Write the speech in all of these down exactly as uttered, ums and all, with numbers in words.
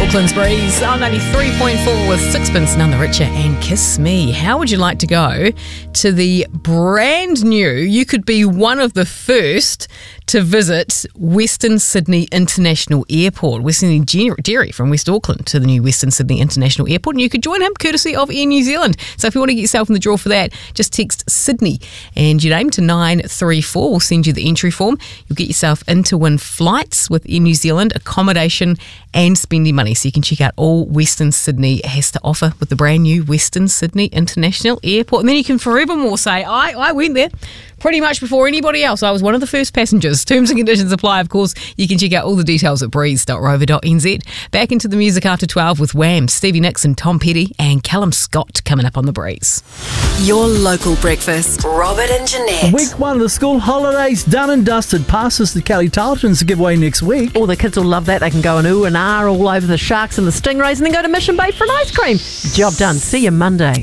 Auckland's Breeze on ninety-three point four with Sixpence None the Richer and Kiss Me. How would you like to go to the brand new, you could be one of the first to visit Western Sydney International Airport. Western Derry from West Auckland to the new Western Sydney International Airport, and you could join him courtesy of Air New Zealand. So if you want to get yourself in the draw for that, just text Sydney and your name to nine three four. We'll send you the entry form. You'll get yourself in to win flights with Air New Zealand, accommodation and spending money. So you can check out all Western Sydney has to offer with the brand new Western Sydney International Airport. And then you can forevermore say, I, I went there pretty much before anybody else. I was one of the first passengers. Terms and conditions apply, of course. You can check out all the details at breeze dot rover dot n z. Back into the music after twelve with Wham, Stevie Nicks and Tom Petty and Callum Scott coming up on The Breeze. Your local breakfast. Robert and Jeanette. Week one of the school holidays done and dusted. Passes to Kelly Tarleton's to give away next week. Oh, the kids will love that. They can go and ooh and ah all over the sharks and the stingrays and then go to Mission Bay for an ice cream. Job done. See you Monday.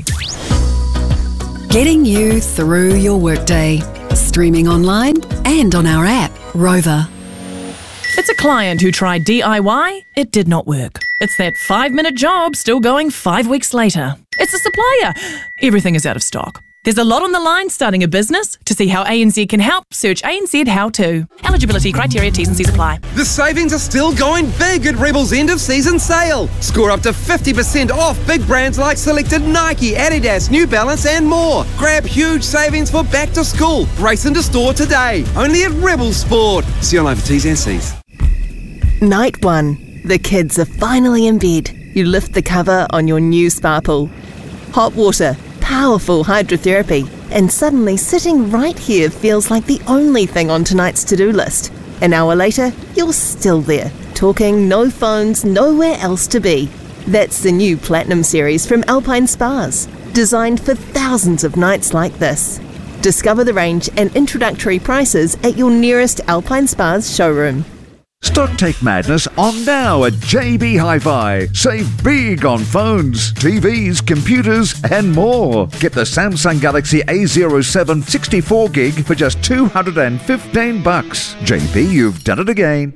Getting you through your workday. Streaming online and on our app, Rover. It's a client who tried D I Y. It did not work. It's that five-minute job still going five weeks later. It's a supplier. Everything is out of stock. There's a lot on the line starting a business. To see how A N Z can help, search A N Z How To. Eligibility criteria, T's and C's apply. The savings are still going big at Rebel's end of season sale. Score up to fifty percent off big brands like selected Nike, Adidas, New Balance and more. Grab huge savings for back to school. Race into store today. Only at Rebel Sport. See online for T's and C's. Night one. The kids are finally in bed. You lift the cover on your new spa pool. Hot water, powerful hydrotherapy, and suddenly sitting right here feels like the only thing on tonight's to-do list. An hour later, you're still there, talking, no phones, nowhere else to be. That's the new Platinum series from Alpine Spas, designed for thousands of nights like this. Discover the range and introductory prices at your nearest Alpine Spas showroom. Stocktake madness on now at J B Hi-Fi. Save big on phones, T Vs, computers and more. Get the Samsung Galaxy A zero seven sixty-four gig for just two hundred fifteen bucks. J B, you've done it again.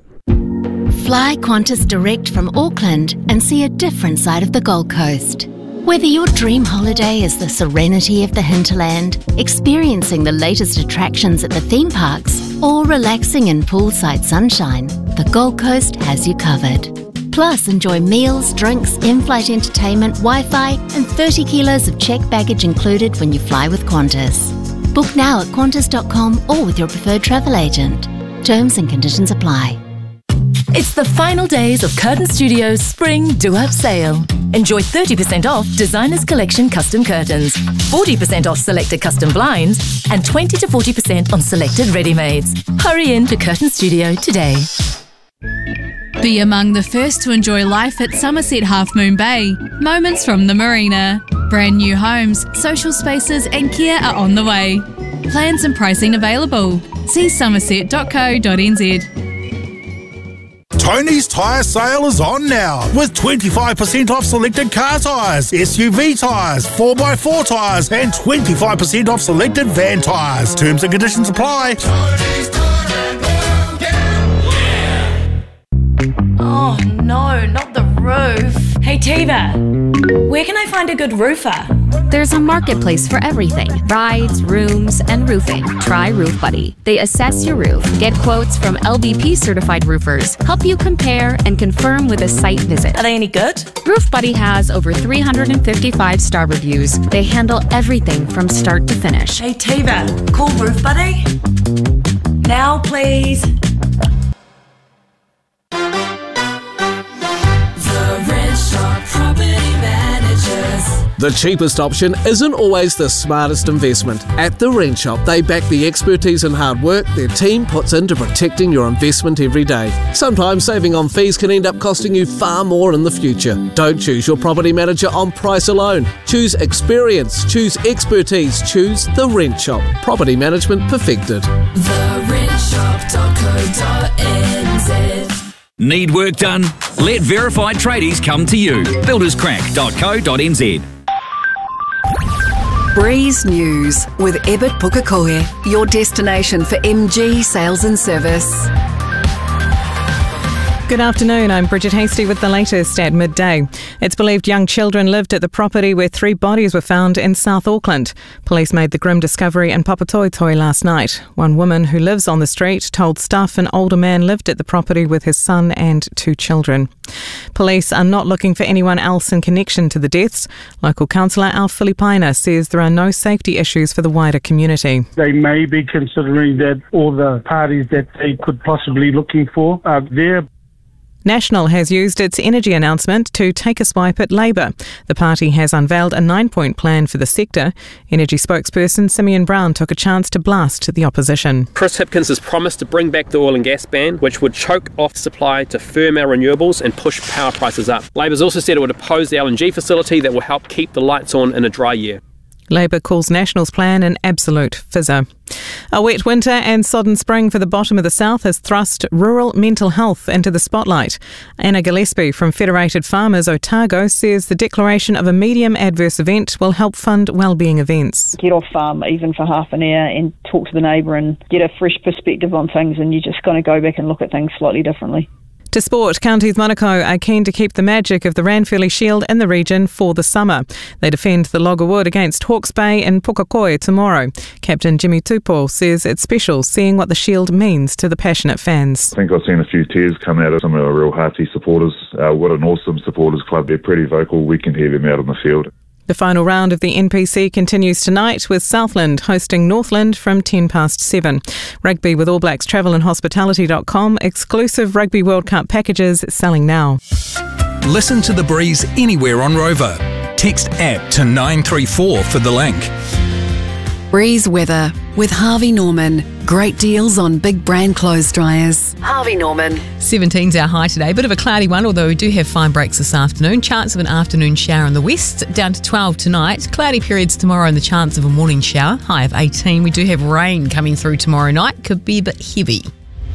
Fly Qantas direct from Auckland and see a different side of the Gold Coast. Whether your dream holiday is the serenity of the hinterland, experiencing the latest attractions at the theme parks, or relaxing in poolside sunshine, the Gold Coast has you covered. Plus, enjoy meals, drinks, in-flight entertainment, Wi-Fi, and thirty kilos of checked baggage included when you fly with Qantas. Book now at qantas dot com or with your preferred travel agent. Terms and conditions apply. It's the final days of Curtain Studios' Spring Do-Up Sale. Enjoy thirty percent off Designers Collection custom curtains, forty percent off selected custom blinds, and twenty to forty percent on selected ready-mades. Hurry in to Curtain Studio today. Be among the first to enjoy life at Somerset Half Moon Bay. Moments from the Marina. Brand new homes, social spaces and care are on the way. Plans and pricing available. See somerset dot co dot n z. Tony's Tyre Sale is on now with twenty-five percent off selected car tyres, S U V tyres, four by four tyres and twenty-five percent off selected van tyres. Terms and conditions apply. Tony's Tyre and yeah. Oh no, not the roof. Hey Tiva, where can I find a good roofer? There's a marketplace for everything. Rides, rooms, and roofing. Try Roof Buddy. They assess your roof, get quotes from L B P certified roofers, help you compare and confirm with a site visit. Are they any good? Roof Buddy has over three hundred fifty-five star reviews. They handle everything from start to finish. Hey Tiva, call Roof Buddy. Now please. The cheapest option isn't always the smartest investment. At The Rent Shop, they back the expertise and hard work their team puts into protecting your investment every day. Sometimes saving on fees can end up costing you far more in the future. Don't choose your property manager on price alone. Choose experience, choose expertise, choose The Rent Shop. Property management perfected. the rent shop dot co dot n z. Need work done? Let verified tradies come to you. builders crack dot co dot n z. Breeze News with Ebert Pukekohe, your destination for M G sales and service. Good afternoon, I'm Bridget Hasty with the latest at midday. It's believed young children lived at the property where three bodies were found in South Auckland. Police made the grim discovery in Papatoetoe last night. One woman who lives on the street told staff an older man lived at the property with his son and two children. Police are not looking for anyone else in connection to the deaths. Local councillor Al Filipaina says there are no safety issues for the wider community. They may be considering that all the parties that they could possibly looking for are there. National has used its energy announcement to take a swipe at Labour. The party has unveiled a nine-point plan for the sector. Energy spokesperson Simeon Brown took a chance to blast the opposition. Chris Hipkins has promised to bring back the oil and gas ban, which would choke off supply to firm our renewables and push power prices up. Labour's also said it would oppose the L N G facility that will help keep the lights on in a dry year. Labour calls National's plan an absolute fizzer. A wet winter and sodden spring for the bottom of the south has thrust rural mental health into the spotlight. Anna Gillespie from Federated Farmers Otago says the declaration of a medium adverse event will help fund wellbeing events. Get off farm even for half an hour and talk to the neighbour and get a fresh perspective on things, and you're just going to go back and look at things slightly differently. To sport, Counties Manukau are keen to keep the magic of the Ranfurly Shield in the region for the summer. They defend the Loggerwood against Hawke's Bay in Pukekohe tomorrow. Captain Jimmy Tupou says it's special seeing what the Shield means to the passionate fans. I think I've seen a few tears come out of some of our real hearty supporters. Uh, what an awesome supporters club. They're pretty vocal. We can hear them out on the field. The final round of the N P C continues tonight with Southland hosting Northland from ten past seven. Rugby with All Blacks Travel and Hospitality dot com. Exclusive Rugby World Cup packages selling now. Listen to The Breeze anywhere on Rover. Text app to nine three four for the link. Breeze weather with Harvey Norman. Great deals on big brand clothes dryers. Harvey Norman. seventeen's our high today. Bit of a cloudy one, although we do have fine breaks this afternoon. Chance of an afternoon shower in the west. Down to twelve tonight. Cloudy periods tomorrow and the chance of a morning shower. High of eighteen. We do have rain coming through tomorrow night. Could be a bit heavy.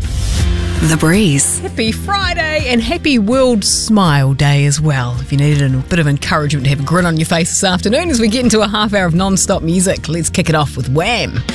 The Breeze. Happy Friday and happy World Smile Day as well. If you needed a bit of encouragement to have a grin on your face this afternoon as we get into a half hour of non-stop music, let's kick it off with Wham!